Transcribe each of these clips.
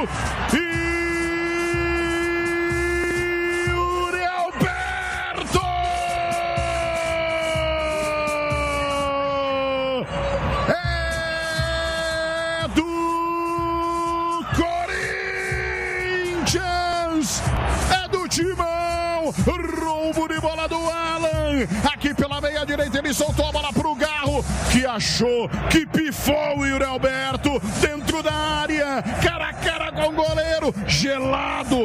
Yuri Alberto! É do Corinthians! É do Timão! Roubo de bola do Alan! Aqui pela meia direita ele soltou a bola pro Garro, que achou, que pifou o Yuri Alberto dentro da área, cara a cara com o goleiro, gelado,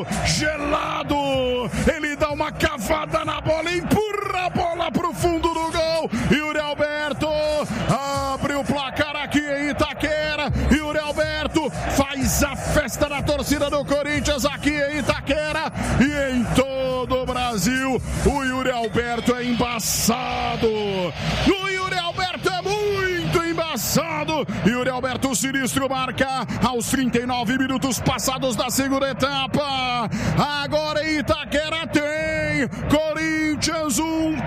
ele dá uma cavada na bola, empurra a bola pro fundo do gol, Yuri Alberto abre o placar aqui em Itaquera, Yuri Alberto faz a festa da torcida do Corinthians aqui em Itaquera e em todo o Brasil. O Yuri Alberto é embaçado, o Yuri Alberto é muito embaçado. Yuri Alberto Sinistro marca aos 39 minutos passados da segunda etapa. Agora em Itaquera tem Corinthians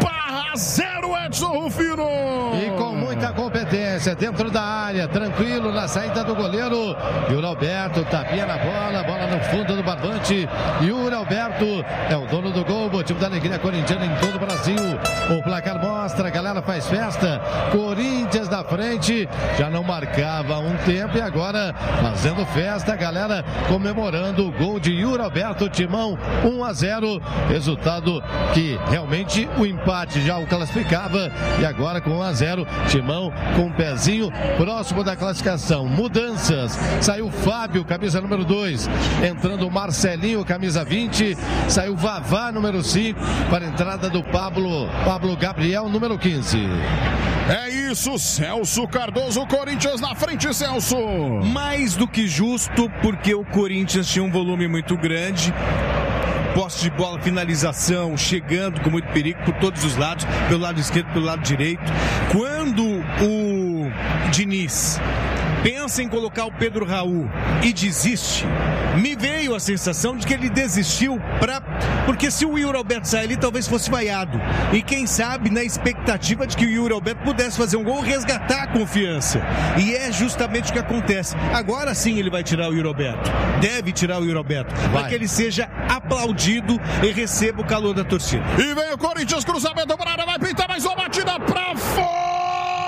1-0, Edson Rufino. E com muita competência dentro da área, tranquilo na saída do goleiro. Yuri Alberto tapinha na bola no fundo do barbante. Yuri Alberto é o dono do gol, motivo da alegria corintiana em todo o Brasil. O placar mostra, a galera faz festa. Corinthians na frente, já não marcava há um tempo e agora fazendo festa, a galera comemorando o gol de Yuri Alberto. Timão 1-0, resultado que realmente o empate já o classificava e agora com 1-0, Timão com um pezinho próximo da classificação. Mudanças, saiu Fábio, camisa número 2, entrando o Marcelinho, camisa 20, saiu Vavá, número 5, para a entrada do Pablo Gabriel, número 15. É isso, Celso Cardoso, Corinthians na frente, Celso. Mais do que justo, porque o Corinthians tinha um volume muito grande. Posse de bola, finalização, chegando com muito perigo por todos os lados, pelo lado esquerdo, pelo lado direito. Quando o Diniz pensa em colocar o Pedro Raul e desiste, me veio a sensação de que ele desistiu porque se o Yuri Alberto sair ali, talvez fosse vaiado. E quem sabe, na expectativa de que o Yuri Alberto pudesse fazer um gol, resgatar a confiança. E é justamente o que acontece. Agora sim ele vai tirar o Yuri Alberto. Deve tirar o Yuri Alberto. Para que ele seja aplaudido e receba o calor da torcida. E vem o Corinthians, cruzamento para a área, vai pintar mais uma batida para fora!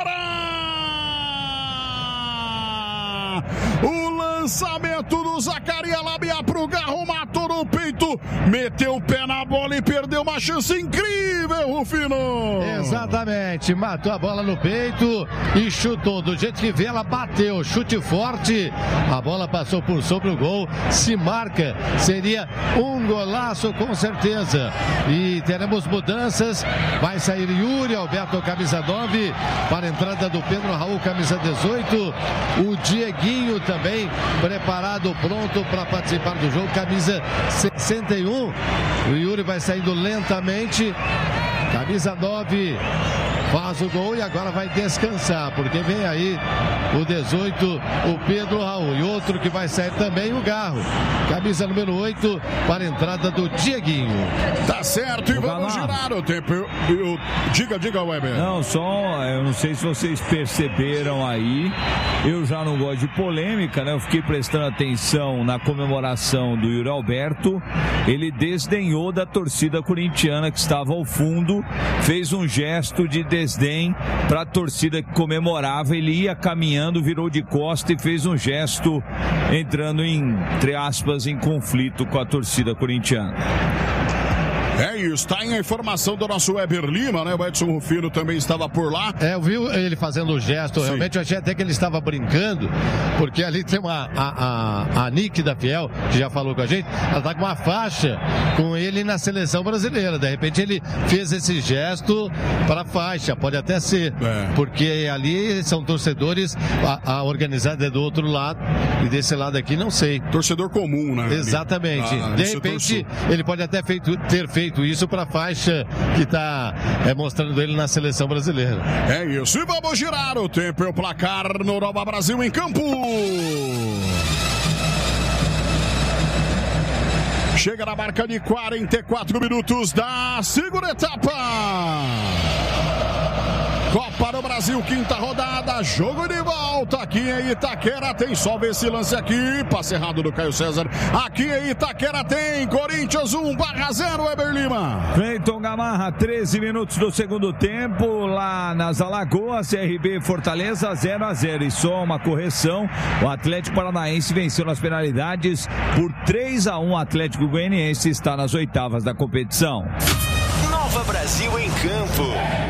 O lançamento do Zacarias Labia pro Garro, matou no peito, meteu o pé na bola e perdeu uma chance incrível, Rufino. Exatamente, matou a bola no peito e chutou do jeito que vê, ela bateu, chute forte, a bola passou por sobre o gol, se marca, seria um golaço com certeza. E teremos mudanças, vai sair Yuri Alberto, camisa 9, para a entrada do Pedro Raul, camisa 18, o Dieguinho também preparado, pronto para participar do jogo, camisa 61. O Yuri vai saindo lentamente, camisa 9 faz o gol e agora vai descansar, porque vem aí o 18, o Pedro Raul, e outro que vai sair também, o Garro, camisa número 8, para a entrada do Dieguinho. Tá certo, e vamos girar o tempo. Diga, Weber. Não, só, eu não sei se vocês perceberam aí, eu já não gosto de polêmica, né? Eu fiquei prestando atenção na comemoração do Yuri Alberto, ele desdenhou da torcida corintiana que estava ao fundo, fez um gesto de desdém para a torcida que comemorava, ele ia caminhando, virou de costa e fez um gesto entrando entre aspas em conflito com a torcida corintiana. É isso, tá aí a informação do nosso Weber Lima, né? O Edson Rufino também estava por lá. Eu vi ele fazendo o gesto, sim. Realmente eu achei até que ele estava brincando, porque ali tem a Nick da Fiel, que já falou com a gente, ela tá com uma faixa com ele na seleção brasileira. De repente ele fez esse gesto para a faixa, pode até ser, porque ali são torcedores, a organizada é do outro lado, e desse lado aqui não sei. Torcedor comum, né? Exatamente. De repente ele pode até ter feito isso para a faixa que está mostrando ele na seleção brasileira. É isso, e vamos girar o tempo e o placar no Nova Brasil em campo. Chega na marca de 44 minutos da segunda etapa. Copa Copa do Brasil, quinta rodada, jogo de volta aqui em Itaquera. Tem só ver esse lance aqui, passe errado do Caio César. Aqui em Itaquera tem Corinthians 1/0, Weber Lima. Cleiton Gamarra, 13 minutos do segundo tempo, lá nas Alagoas, CRB Fortaleza 0-0. E só uma correção, o Atlético Paranaense venceu nas penalidades por 3-1. O Atlético Goianiense está nas oitavas da competição. Nova Brasil em campo.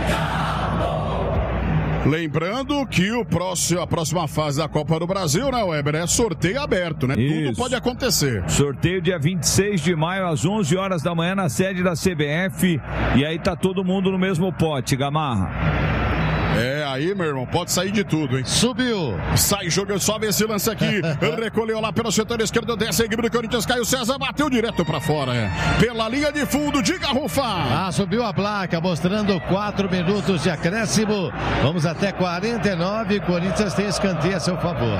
Lembrando que a próxima fase da Copa do Brasil, né, Weber, é sorteio aberto, né? Isso. Tudo pode acontecer. Sorteio dia 26 de maio, às 11 horas da manhã, na sede da CBF. E aí tá todo mundo no mesmo pote, Gamarra. É, aí, meu irmão, pode sair de tudo, hein? Subiu. Sai jogando, sobe esse lance aqui. Recolheu lá pelo setor esquerdo, desce a equipe do Corinthians. Caio César bateu direto pra fora. Pela linha de fundo, diga, Rufa. Subiu a placa, mostrando 4 minutos de acréscimo. Vamos até 49. Corinthians tem escanteio a seu favor.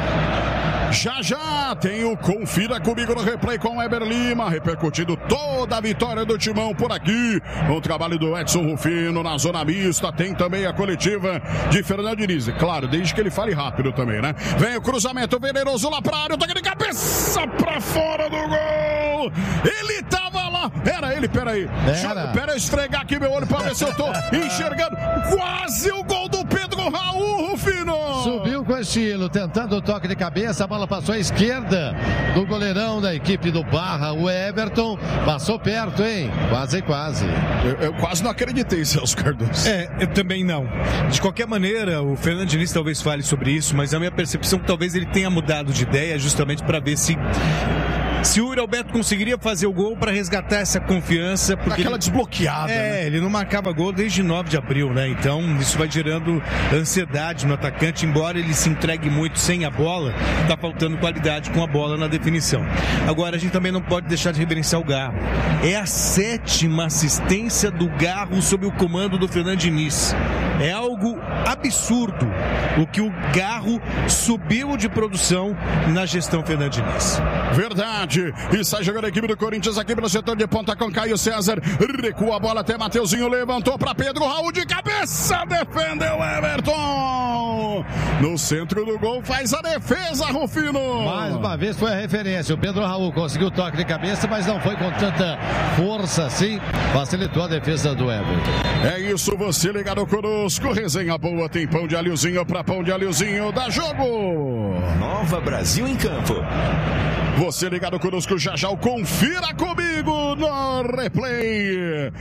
Já tem o Confira Comigo no replay com o Weber Lima, repercutindo toda a vitória do Timão por aqui. O trabalho do Edson Rufino na zona mista. Tem também a coletiva de Fernando Diniz. Claro, desde que ele fale rápido também, né? Vem o cruzamento venenoso lá pra área. Toque de cabeça pra fora do gol. Ele tava lá. Era ele, peraí. Pera, esfregar aqui meu olho pra ver se eu tô enxergando. Quase o gol do Pedro Raul, Rufino. Subiu com estilo, tentando o toque de cabeça. A bola passou à esquerda do goleirão da equipe do Barra, o Everton. Passou perto, hein? Quase. Eu quase não acreditei, Celso Cardoso. Eu também não. De qualquer maneira, o Fernando Diniz talvez fale sobre isso, mas a minha percepção é que talvez ele tenha mudado de ideia justamente para ver se o Yuri Alberto conseguiria fazer o gol para resgatar essa confiança. Porque aquela desbloqueada. né? Ele não marcava gol desde 9 de abril, né? Então isso vai gerando ansiedade no atacante, embora ele se entregue muito sem a bola, tá faltando qualidade com a bola na definição. Agora a gente também não pode deixar de reverenciar o Garro. É a 7ª assistência do Garro sob o comando do Fernando Diniz. É algo absurdo o que o Garro subiu de produção na gestão Fernando Diniz. Verdade. E sai jogando a equipe do Corinthians aqui pelo setor de ponta com Caio César. Recua a bola até Mateuzinho, levantou para Pedro Raul de cabeça. Defendeu Everton. No centro do gol faz a defesa, Rufino. Mais uma vez foi a referência. O Pedro Raul conseguiu o toque de cabeça, mas não foi com tanta força assim. Facilitou a defesa do Everton. É isso, você ligado conosco. Resenha boa, tem pão de alhozinho para pão de alhozinho. Dá jogo. Nova Brasil em campo. Você ligado conosco, já o Confira Comigo no replay.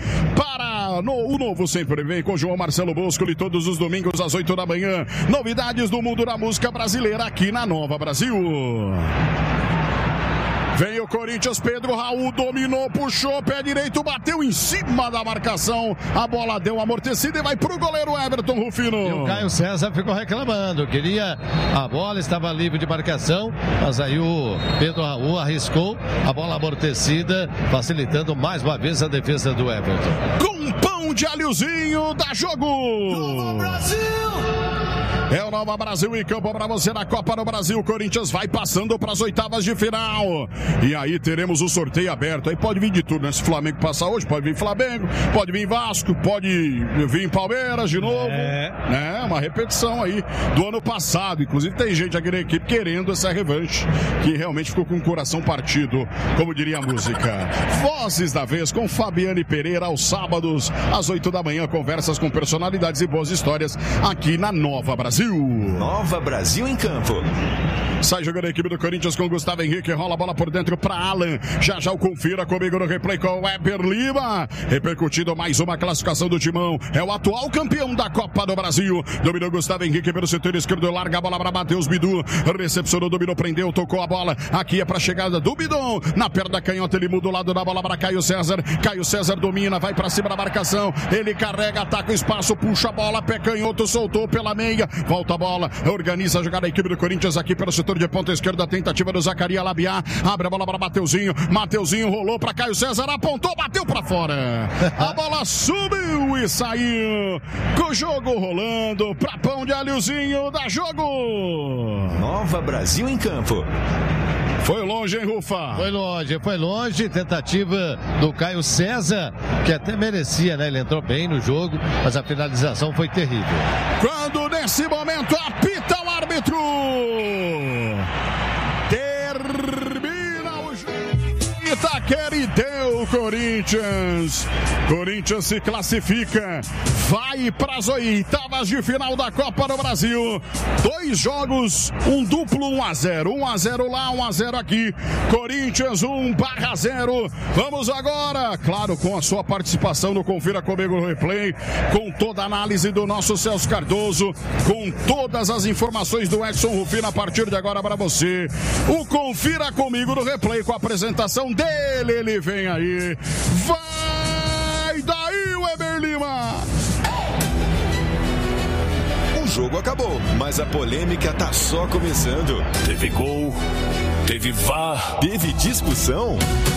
O novo sempre vem com João Marcelo Boscoli todos os domingos às 8 da manhã. Novidades do mundo da música brasileira aqui na Nova Brasil. Vem o Corinthians, Pedro Raul dominou, puxou, pé direito, bateu em cima da marcação. A bola deu uma amortecida e vai pro goleiro Everton, Rufino. E o Caio César ficou reclamando, queria a bola, estava livre de marcação, mas aí o Pedro Raul arriscou, a bola amortecida, facilitando mais uma vez a defesa do Everton. Com pão de alhozinho, dá jogo! Nova Brasil! É o Nova Brasil em campo para você na Copa do Brasil. O Corinthians vai passando para as oitavas de final. E aí teremos o sorteio aberto. Aí pode vir de tudo, né? Se o Flamengo passar hoje, pode vir Flamengo, pode vir Vasco, pode vir Palmeiras de novo. Né? Uma repetição aí do ano passado. Inclusive tem gente aqui na equipe querendo essa revanche, que realmente ficou com o coração partido, como diria a música. Vozes da Vez com Fabiane Pereira aos sábados, às 8 da manhã. Conversas com personalidades e boas histórias aqui na Nova Brasil. Nova Brasil em campo. Sai jogando a equipe do Corinthians com Gustavo Henrique, rola a bola por dentro para Alan. Já o Confira Comigo no replay com o Weber Lima. Repercutindo mais uma classificação do Timão. É o atual campeão da Copa do Brasil. Dominou Gustavo Henrique pelo setor esquerdo, larga a bola para Matheus Bidu. Recepcionou, dominou, prendeu, tocou a bola. Aqui é para a chegada do Bidon. Na perna da canhota, ele muda o lado da bola para Caio César. Caio César domina, vai para cima da marcação. Ele carrega, ataca o espaço, puxa a bola, pé canhoto, soltou pela meia. Volta a bola, organiza a jogada da equipe do Corinthians aqui pelo setor de ponta esquerda, tentativa do Zacaria Labiá, abre a bola para Mateuzinho rolou para Caio César, apontou, bateu para fora, a bola subiu e saiu, com o jogo rolando, para pão de alhozinho, dá jogo. Nova Brasil em campo. Foi longe, hein, Rufa? Foi longe, tentativa do Caio César, que até merecia, né? Ele entrou bem no jogo, mas a finalização foi terrível. Quando Nesse momento, apita o árbitro. Termina o jogo. Itaquera e deu Corinthians. Corinthians se classifica, vai para as oitavas de final da Copa do Brasil. 2 jogos, um duplo 1-0. 1-0 lá, 1-0 aqui. Corinthians 1/0. Vamos agora, claro, com a sua participação no Confira Comigo no Replay, com toda a análise do nosso Celso Cardoso, com todas as informações do Edson Rufino a partir de agora para você. O Confira Comigo no Replay com a apresentação dele, ele vem aí. Vai daí, Weber Lima! O jogo acabou, mas a polêmica tá só começando. Teve gol, teve VAR, teve discussão.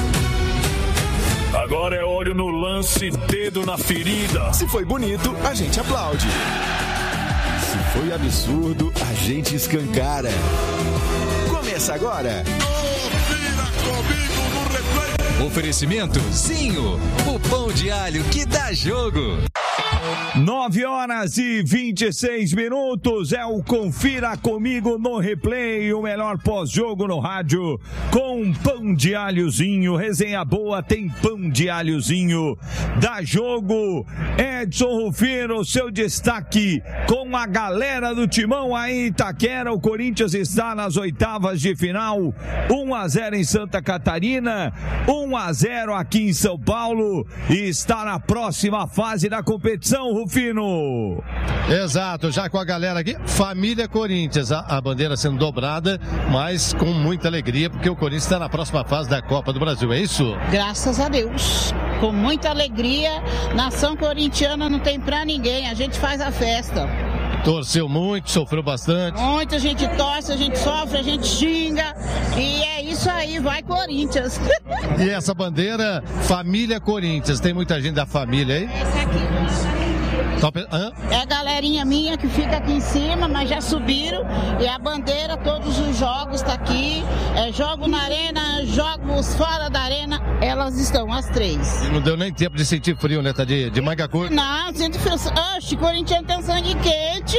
Agora é olho no lance, dedo na ferida. Se foi bonito, a gente aplaude. Se foi absurdo, a gente escancara. Começa agora. Confira Comigo no Replay. Oferecimento Zinho, o pão de alho que dá jogo. 9h26 é o Confira Comigo no Replay, o melhor pós-jogo no rádio, com pão de alhozinho, resenha boa, tem pão de alhozinho, dá jogo. Edson Rufino, seu destaque com a galera do Timão aí em Itaquera. O Corinthians está nas oitavas de final, 1-0 em Santa Catarina, 1-0 aqui em São Paulo, e está na próxima fase da competição, Rufino. Exato, já com a galera aqui, família Corinthians, a bandeira sendo dobrada, mas com muita alegria, porque o Corinthians está na próxima fase da Copa do Brasil, é isso? Graças a Deus, com muita alegria, nação corintiana não tem pra ninguém, a gente faz a festa. Torceu muito, sofreu bastante. Muito, a gente torce, a gente sofre, a gente xinga, e é isso aí, vai Corinthians. E essa bandeira, família Corinthians, tem muita gente da família aí? Essa aqui. É a galerinha minha que fica aqui em cima, mas já subiram. E a bandeira, todos os jogos tá aqui. Jogo na arena, jogos fora da arena, elas estão, as 3. E não deu nem tempo de sentir frio, né? Tá de manga curta. Não, sinto frio. Oxe, Corinthians tem sangue quente.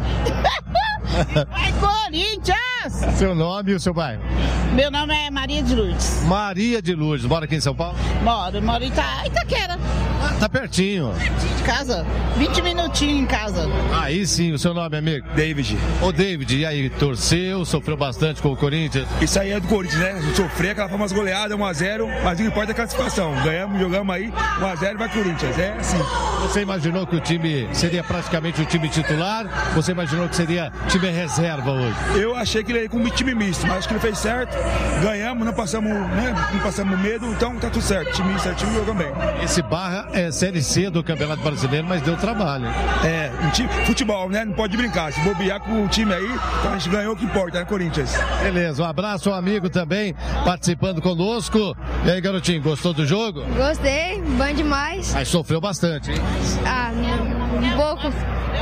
Vai, Corinthians! Seu nome e o seu bairro? Meu nome é Maria de Lourdes. Maria de Lourdes, mora aqui em São Paulo? Moro em Itaquera. Tá pertinho. Pertinho de casa, 20 minutinhos em casa. Aí sim, o seu nome, amigo? David. Ô David, e aí, torceu, sofreu bastante com o Corinthians? Isso aí é do Corinthians, né? A gente sofreu aquela famosa goleada, 1-0, mas o que importa é a classificação. Ganhamos, jogamos aí, 1-0 vai Corinthians, é assim. Você imaginou que o time seria praticamente o time titular? Você imaginou que seria time reserva hoje? Eu achei que ele ia com um time misto, mas acho que ele fez certo. Ganhamos, não passamos medo, então tá tudo certo. Time certinho, jogamos bem. Esse Barra é Série C do Campeonato Brasileiro, mas deu trabalho. É, futebol, né? Não pode brincar. Se bobear com o time aí, então a gente ganhou o que importa, né, Corinthians? Beleza, um abraço ao amigo também, participando conosco. E aí, garotinho, gostou do jogo? Gostei, bom demais. Mas sofreu bastante, hein? Ah, um pouco.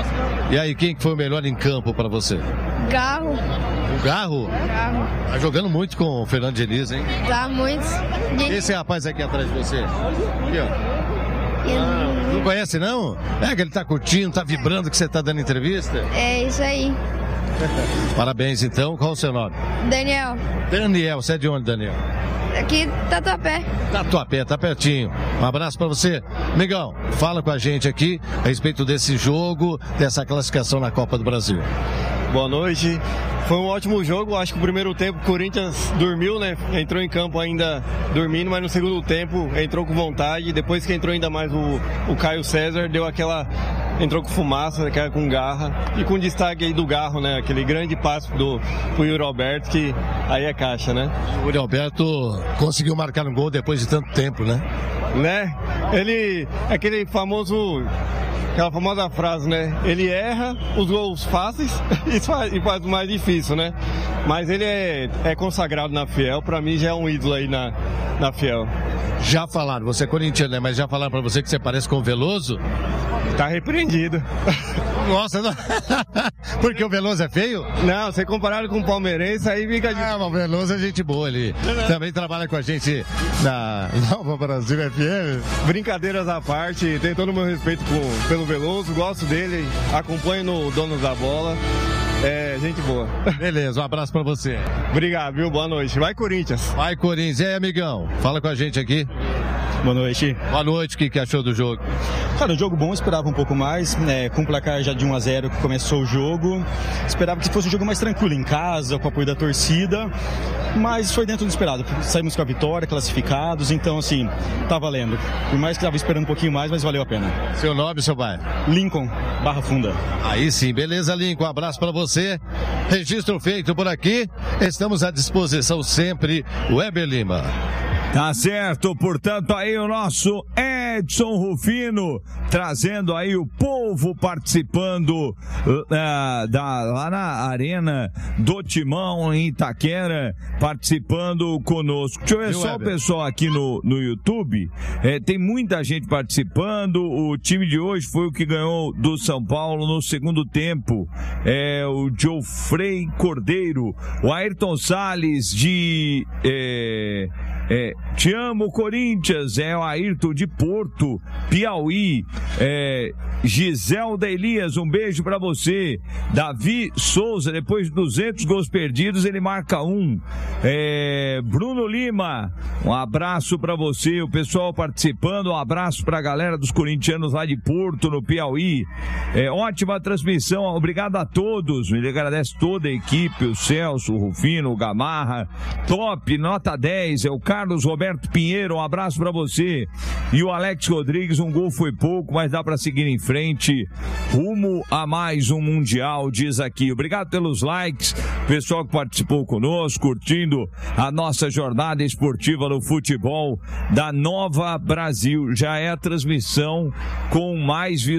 E aí, quem que foi o melhor em campo pra você? Garro. O Garro? Garro. Tá jogando muito com o Fernando Diniz, hein? Tá muito. Esse rapaz aqui atrás de você. Aqui, ó. Não conhece, não? É que ele tá curtindo, tá vibrando que você tá dando entrevista? É isso aí. Parabéns, então. Qual o seu nome? Daniel. Daniel, você é de onde, Daniel? Aqui, Tatuapé. Tatuapé, tá pertinho. Um abraço pra você. Migão, fala com a gente aqui a respeito desse jogo, dessa classificação na Copa do Brasil. Boa noite. Foi um ótimo jogo, acho que o primeiro tempo o Corinthians dormiu, né? Entrou em campo ainda dormindo, mas no segundo tempo entrou com vontade. Depois que entrou ainda mais o Caio César, deu aquela... Entrou com fumaça, com garra. E com destaque aí do Garro, né? Aquele grande passo pro Yuri Alberto, que aí é caixa, né? O Yuri Alberto conseguiu marcar um gol depois de tanto tempo, né? Né? Ele... Aquele famoso... Aquela famosa frase, né? Ele erra os gols fáceis e faz o mais difícil, né? Mas ele é consagrado na Fiel, pra mim já é um ídolo aí na Fiel. Já falaram, você é corintiano, né? Mas já falaram pra você que você parece com o Veloso? Tá repreendido. Nossa, não... Porque o Veloso é feio? Não, você comparado com o palmeirense, aí fica... Ah, mas o Veloso é gente boa ali. Também trabalha com a gente na Nova Brasil FM. Brincadeiras à parte, tem todo o meu respeito pelo Veloso, gosto dele, acompanho no Donos da Bola. Gente boa. Beleza, um abraço pra você. Obrigado, viu? Boa noite. Vai, Corinthians. Vai, Corinthians. E aí, amigão? Fala com a gente aqui. Boa noite. Boa noite, o que achou do jogo? Cara, o jogo bom, esperava um pouco mais, com o placar já de 1-0 que começou o jogo. Esperava que fosse um jogo mais tranquilo, em casa, com o apoio da torcida, mas foi dentro do esperado. Saímos com a vitória, classificados, então assim, tá valendo. Por mais que estava esperando um pouquinho mais, mas valeu a pena. Seu nome, seu bairro? Lincoln, Barra Funda. Aí sim, beleza, Lincoln, um abraço pra você. Registro feito por aqui, estamos à disposição sempre, Weber Lima. Tá certo, portanto aí o nosso Edson Rufino trazendo aí o povo participando lá na Arena do Timão em Itaquera, participando conosco. Deixa eu ver só o pessoal aqui no YouTube, tem muita gente participando. O time de hoje foi o que ganhou do São Paulo no segundo tempo, o Geoffrey Cordeiro, o Ayrton Salles de Te Amo Corinthians, o Ayrton de Porto, Piauí, Giselda Elias, um beijo pra você. Davi Souza, depois de 200 gols perdidos, ele marca um. Bruno Lima, um abraço pra você, o pessoal participando, um abraço pra galera dos corintianos lá de Porto, no Piauí. Ótima transmissão, obrigado a todos, ele agradece toda a equipe, o Celso, o Rufino, o Gamarra, top, nota 10, o Carlos Roberto Pinheiro, um abraço pra você. E o Alex Rodrigues, um gol foi pouco, mas dá pra seguir em frente, rumo a mais um Mundial, diz aqui. Obrigado pelos likes, pessoal que participou conosco, curtindo a nossa jornada esportiva no futebol da Nova Brasil. Já é a transmissão com mais